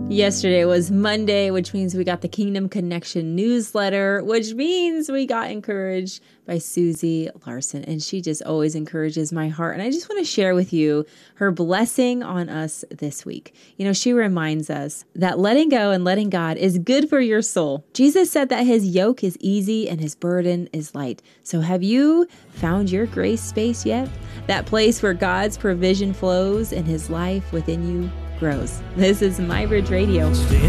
Yesterday was Monday, which means we got the Kingdom Connection newsletter, which means we got encouraged by Susie Larson. And she just always encourages my heart. And I just want to share with you her blessing on us this week. You know, she reminds us that letting go and letting God is good for your soul. Jesus said that his yoke is easy and his burden is light. So have you found your grace space yet? That place where God's provision flows and his life within you grows. This is MyBridge Radio.